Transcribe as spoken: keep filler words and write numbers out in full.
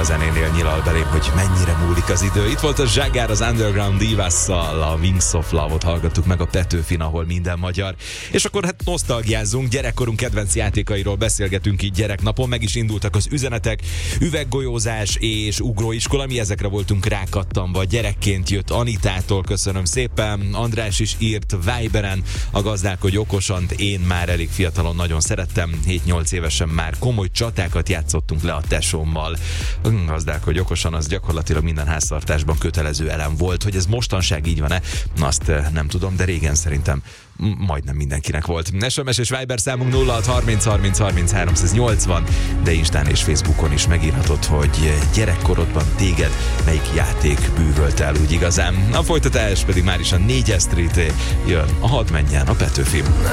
zenénél nyilal belém, hogy mennyire múlik az idő. Itt volt a Zságár az Underground Divasszal, a Wings of Love-ot hallgattuk meg a Petőfin, ahol minden magyar. És akkor hát nosztalgiázzunk, gyerekkorunk kedvenc játékairól beszélgetünk így gyereknapon, meg is indultak az üzenetek, üveggolyózás és ugróiskola, mi ezekre voltunk rákattanva. Gyerekként jött Anitától, köszönöm szépen, András is írt Viberen, a gazdálkodj okosan, én már elég fiatalon nagyon szerettem, hét-nyolc évesen már komoly csatákat játszottunk le a tesómmal. Gazdálkodj okosan, az gyakorlatilag minden háztartásban kötelező elem volt, hogy ez mostanság így van-e, azt nem tudom, de régen szerintem majdnem mindenkinek volt. es em es és Viber számunk nulla hat harminc harminc harminc háromszáznyolcvan, de Instán és Facebookon is megírhatod, hogy gyerekkorodban téged melyik játék bűvölt el úgy igazán. A folytatás pedig már is a négyes Street jön, a Hadd menjen a Petőfi.